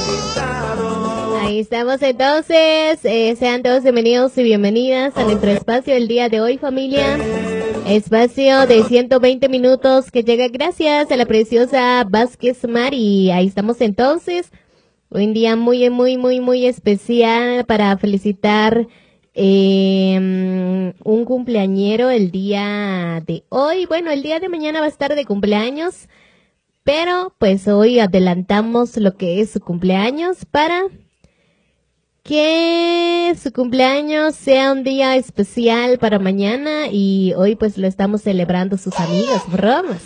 Ahí estamos entonces, sean todos bienvenidos y bienvenidas a nuestro espacio del día de hoy, familia. Espacio de 120 minutos que llega gracias a la preciosa Vázquez Mari. Ahí estamos entonces, un día muy especial para felicitar un cumpleañero el día de hoy. Bueno, el día de mañana va a estar de cumpleaños, pero pues hoy adelantamos lo que es su cumpleaños para que su cumpleaños sea un día especial para mañana y hoy pues lo estamos celebrando sus amigos, bromas.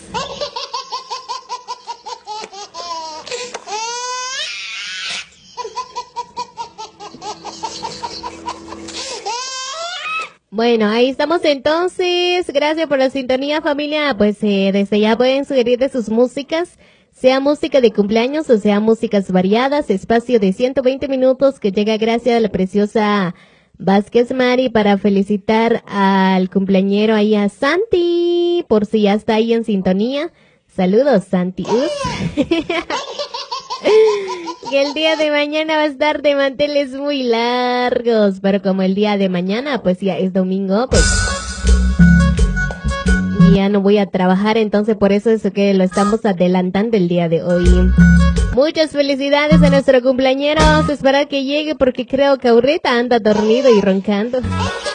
Bueno, ahí estamos entonces, gracias por la sintonía familia, pues desde ya pueden sugerir de sus músicas, sea música de cumpleaños o sea músicas variadas, espacio de 120 minutos que llega gracias a la preciosa Vázquez Mari para felicitar al cumpleañero ahí a Santi, por si ya está ahí en sintonía. Saludos, Santi. Que el día de mañana va a estar de manteles muy largos, pero como el día de mañana pues ya es domingo, pues ya no voy a trabajar, entonces por eso es que lo estamos adelantando el día de hoy. Muchas felicidades a nuestro cumpleañero, esperar que llegue porque creo que ahorita anda dormido y roncando.